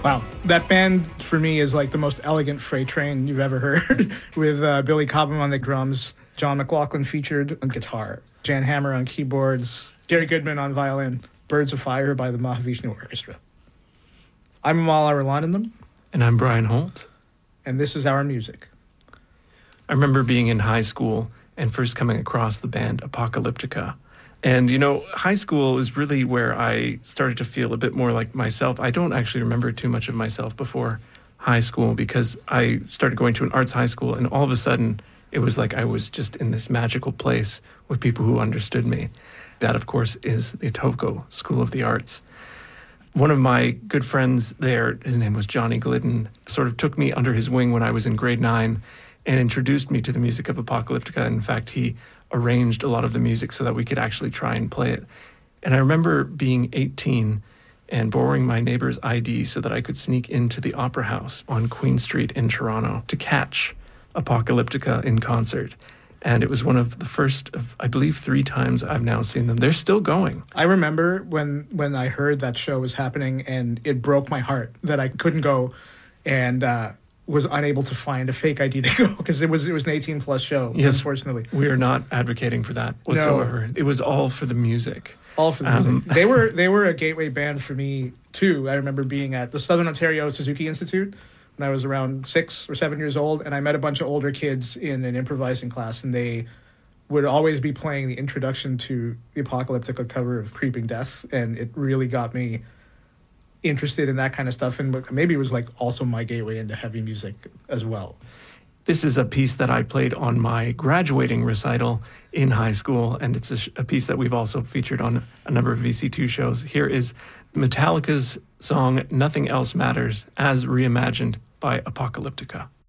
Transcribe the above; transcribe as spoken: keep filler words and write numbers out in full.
Wow. That band, for me, is like the most elegant freight train you've ever heard, with uh, Billy Cobham on the drums, John McLaughlin featured on guitar, Jan Hammer on keyboards, Gary Goodman on violin, Birds of Fire by the Mahavishnu Orchestra. I'm Amal Arulanandam. And I'm Brian Holt. And this is our music. I remember being in high school and first coming across the band Apocalyptica. And, you know, high school is really where I started to feel a bit more like myself. I don't actually remember too much of myself before high school because I started going to an arts high school, and all of a sudden it was like I was just in this magical place with people who understood me. That, of course, is the Etobicoke School of the Arts. One of my good friends there, his name was Johnny Glidden, sort of took me under his wing when I was in grade nine and introduced me to the music of Apocalyptica. In fact, he arranged a lot of the music so that we could actually try and play it. And I remember being eighteen and borrowing my neighbor's I D so that I could sneak into the Opera House on Queen Street in Toronto to catch Apocalyptica in concert. And it was one of the first of, I believe, three times I've now seen them. They're still going. I remember when, when I heard that show was happening, and it broke my heart that I couldn't go, and uh, was unable to find a fake I D to go because it was it was an eighteen plus show. Yes, unfortunately. We are not advocating for that whatsoever. No. It was all for the music. All for the um, music. They were they were a gateway band for me too. I remember being at the Southern Ontario Suzuki Institute when I was around six or seven years old, and I met a bunch of older kids in an improvising class, and they would always be playing the introduction to the Apocalyptica cover of Creeping Death, and it really got me interested in that kind of stuff, and maybe it was like also my gateway into heavy music as well. This is a piece that I played on my graduating recital in high school, and it's a, sh- a piece that we've also featured on a number of V C two shows. Here is Metallica's song Nothing Else Matters as reimagined by Apocalyptica.